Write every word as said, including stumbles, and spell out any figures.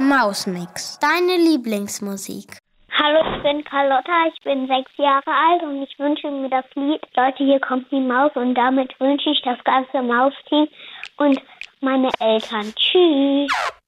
Mausmix, deine Lieblingsmusik. Hallo, ich bin Carlotta, ich bin sechs Jahre alt und ich wünsche mir das Lied Leute, hier kommt die Maus, und damit wünsche ich das ganze Mausteam und meine Eltern. Tschüss.